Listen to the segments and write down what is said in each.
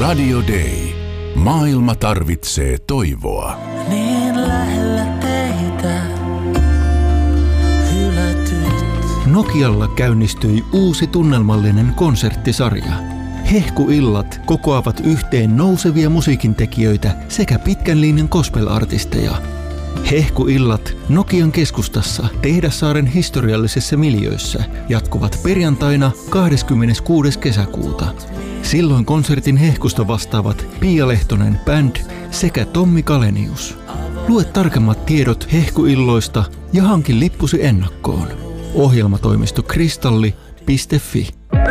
Radio Day. Maailma tarvitsee toivoa. Niin lähellä teitä hylätyt. Nokialla käynnistyi uusi tunnelmallinen konserttisarja. Hehkuillat kokoavat yhteen nousevia musiikintekijöitä sekä pitkän linjan gospel-artisteja. Hehkuillat Nokian keskustassa Tehdassaaren historiallisessa miljöössä jatkuvat perjantaina 26. kesäkuuta. Silloin konsertin hehkusta vastaavat Pia Lehtonen Band sekä Tommi Kalenius. Lue tarkemmat tiedot hehkuilloista ja hanki lippusi ennakkoon. Ohjelmatoimisto kristalli.fi.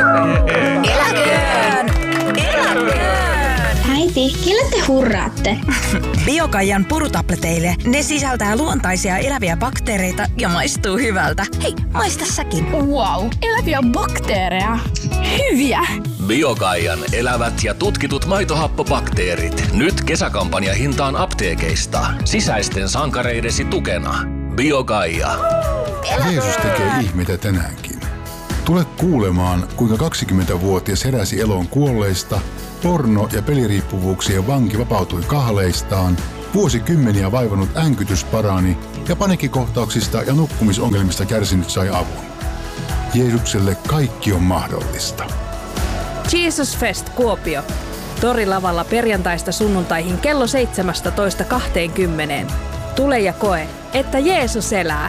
Äiti, kelle te hurraatte? Biokaijan purutableteille. Ne sisältää luontaisia eläviä bakteereita ja maistuu hyvältä. Hei, maista säkin. Wow, eläviä bakteereja. Hyviä! Biokaijan elävät ja tutkitut maitohappobakteerit. Nyt kesäkampanjahintaan apteekeista. Sisäisten sankareidesi tukena. Biokaija. Jeesus tekee ihmeitä tänäänkin. Tule kuulemaan, kuinka 20-vuotias heräsi eloon kuolleista, porno- ja peliriippuvuuksien vanki vapautui kahleistaan, vuosikymmeniä vaivannut änkytys parani ja paniikkikohtauksista ja nukkumisongelmista kärsinyt sai avun. Jeesukselle kaikki on mahdollista. Jesus Fest Kuopio. Torilavalla perjantaista sunnuntaihin kello 17:20. Tule ja koe, että Jeesus elää.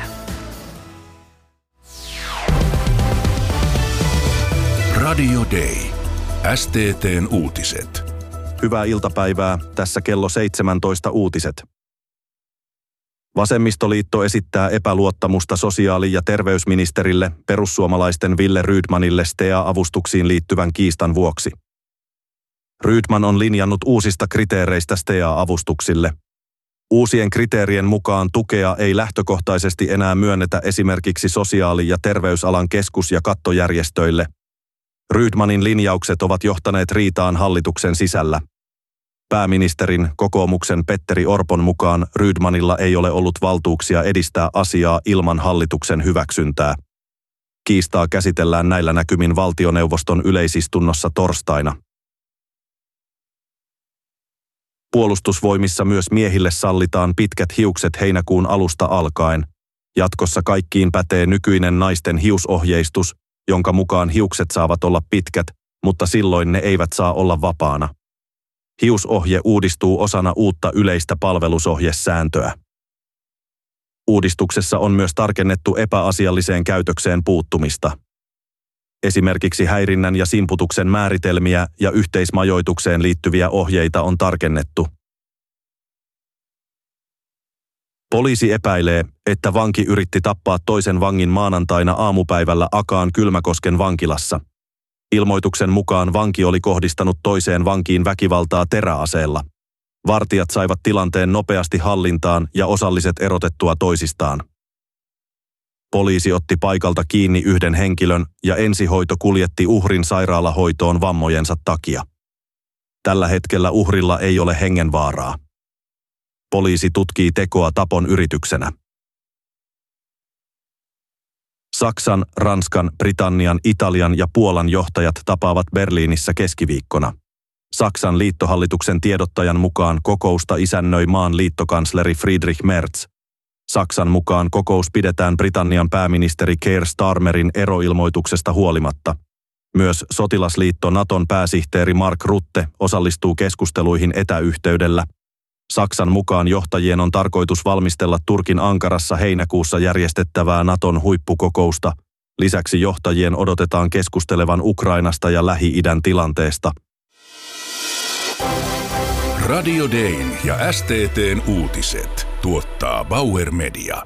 Radio Day. STT:n uutiset. Hyvää iltapäivää, tässä kello 17 uutiset. Vasemmistoliitto esittää epäluottamusta sosiaali- ja terveysministerille perussuomalaisten Wille Rydmanille STEA-avustuksiin liittyvän kiistan vuoksi. Rydman on linjannut uusista kriteereistä STEA-avustuksille. Uusien kriteerien mukaan tukea ei lähtökohtaisesti enää myönnetä esimerkiksi sosiaali- ja terveysalan keskus- ja kattojärjestöille. Rydmanin linjaukset ovat johtaneet riitaan hallituksen sisällä. Pääministerin, kokoomuksen Petteri Orpon mukaan Rydmanilla ei ole ollut valtuuksia edistää asiaa ilman hallituksen hyväksyntää. Kiistaa käsitellään näillä näkymin valtioneuvoston yleisistunnossa torstaina. Puolustusvoimissa myös miehille sallitaan pitkät hiukset heinäkuun alusta alkaen. Jatkossa kaikkiin pätee nykyinen naisten hiusohjeistus, jonka mukaan hiukset saavat olla pitkät, mutta silloin ne eivät saa olla vapaana. Hiusohje uudistuu osana uutta yleistä palvelusohjesääntöä. Uudistuksessa on myös tarkennettu epäasialliseen käytökseen puuttumista. Esimerkiksi häirinnän ja simputuksen määritelmiä ja yhteismajoitukseen liittyviä ohjeita on tarkennettu. Poliisi epäilee, että vanki yritti tappaa toisen vangin maanantaina aamupäivällä Akaan Kylmäkosken vankilassa. Ilmoituksen mukaan vanki oli kohdistanut toiseen vankiin väkivaltaa teräaseella. Vartijat saivat tilanteen nopeasti hallintaan ja osalliset erotettua toisistaan. Poliisi otti paikalta kiinni yhden henkilön ja ensihoito kuljetti uhrin sairaalahoitoon vammojensa takia. Tällä hetkellä uhrilla ei ole hengenvaaraa. Poliisi tutkii tekoa tapon yrityksenä. Saksan, Ranskan, Britannian, Italian ja Puolan johtajat tapaavat Berliinissä keskiviikkona. Saksan liittohallituksen tiedottajan mukaan kokousta isännöi maan liittokansleri Friedrich Merz. Saksan mukaan kokous pidetään Britannian pääministeri Keir Starmerin eroilmoituksesta huolimatta. Myös sotilasliitto Naton pääsihteeri Mark Rutte osallistuu keskusteluihin etäyhteydellä. Saksan mukaan johtajien on tarkoitus valmistella Turkin Ankarassa heinäkuussa järjestettävää Naton huippukokousta. Lisäksi johtajien odotetaan keskustelevan Ukrainasta ja Lähi-idän tilanteesta. Radio Dayn ja STT:n uutiset tuottaa Bauer Media.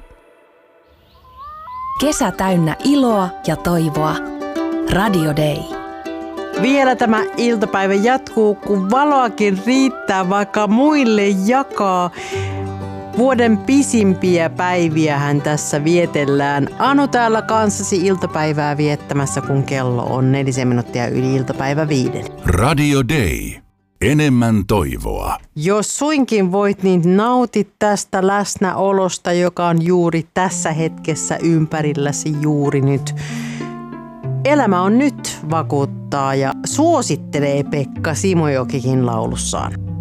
Kesä täynnä iloa ja toivoa. Radio Day. Vielä tämä iltapäivä jatkuu, kun valoakin riittää, vaikka muille jakaa. Vuoden pisimpiä päiviähän tässä vietellään. Anu täällä kanssasi iltapäivää viettämässä, kun kello on 4 minuuttia yli iltapäivä 5. Radio Day. Enemmän toivoa. Jos suinkin voit, niin nautit tästä läsnäolosta, joka on juuri tässä hetkessä ympärilläsi juuri nyt. Elämä on nyt vakuuttaa ja suosittelee Pekka Simojokikin laulussaan.